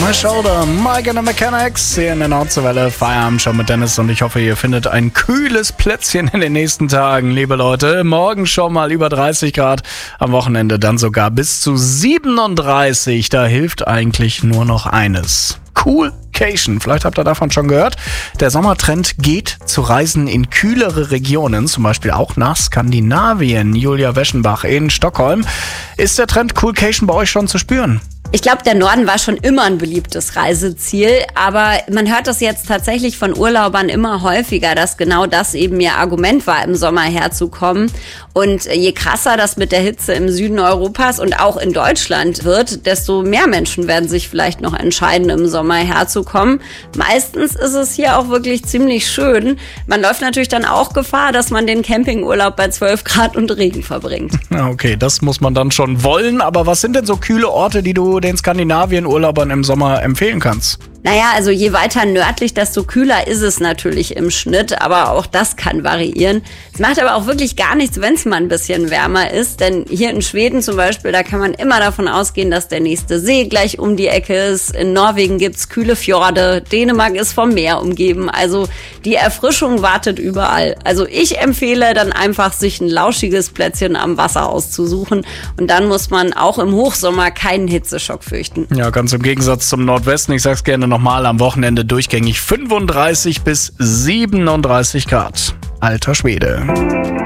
My Shoulder, Mike and the Mechanics hier in der Nordseewelle. Feierabend schon mit Dennis und ich hoffe, ihr findet ein kühles Plätzchen in den nächsten Tagen, liebe Leute. Morgen schon mal über 30 Grad, am Wochenende dann sogar bis zu 37. Da hilft eigentlich nur noch eines. Coolcation. Vielleicht habt ihr davon schon gehört. Der Sommertrend geht zu Reisen in kühlere Regionen, zum Beispiel auch nach Skandinavien. Julia Weschenbach in Stockholm. Ist der Trend Coolcation bei euch schon zu spüren? Ich glaube, der Norden war schon immer ein beliebtes Reiseziel, aber man hört das jetzt tatsächlich von Urlaubern immer häufiger, dass genau das eben ihr Argument war, im Sommer herzukommen. Und je krasser das mit der Hitze im Süden Europas und auch in Deutschland wird, desto mehr Menschen werden sich vielleicht noch entscheiden, im Sommer herzukommen. Meistens ist es hier auch wirklich ziemlich schön. Man läuft natürlich dann auch Gefahr, dass man den Campingurlaub bei 12 Grad und Regen verbringt. Okay, das muss man dann schon wollen. Aber was sind denn so kühle Orte, die du den Skandinavien-Urlaubern im Sommer empfehlen kannst? Naja, also je weiter nördlich, desto kühler ist es natürlich im Schnitt, aber auch das kann variieren. Es macht aber auch wirklich gar nichts, wenn es mal ein bisschen wärmer ist, denn hier in Schweden zum Beispiel, da kann man immer davon ausgehen, dass der nächste See gleich um die Ecke ist. In Norwegen gibt's kühle Fjorde, Dänemark ist vom Meer umgeben, also die Erfrischung wartet überall. Also ich empfehle dann einfach, sich ein lauschiges Plätzchen am Wasser auszusuchen und dann muss man auch im Hochsommer keinen Hitzeschock fürchten. Ja, ganz im Gegensatz zum Nordwesten, ich sag's gerne nochmal, am Wochenende durchgängig 35 bis 37 Grad. Alter Schwede.